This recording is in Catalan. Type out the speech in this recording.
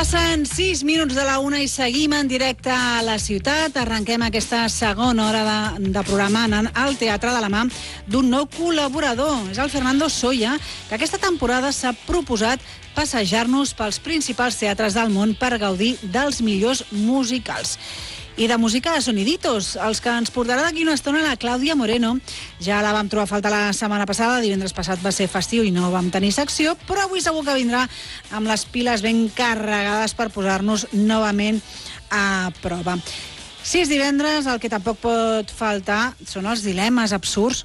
Passen 6 minuts de la 1 i seguim en directe a la ciutat. Arrenquem aquesta segona hora de programa anant al Teatre de la Mà d'un nou col·laborador. És el Fernando Soya, que aquesta temporada s'ha proposat passejar-nos pels principals teatres del món per gaudir dels millors musicals. I de música a Soniditos, els que ens portarà d'aquí una estona la Clàudia Moreno. Ja la vam trobar a falta la setmana passada, divendres passat va ser festiu i no vam tenir secció, però avui segur que vindrà amb les piles ben carregades per posar-nos novament a prova. Si és divendres, el que tampoc pot faltar són els dilemes absurds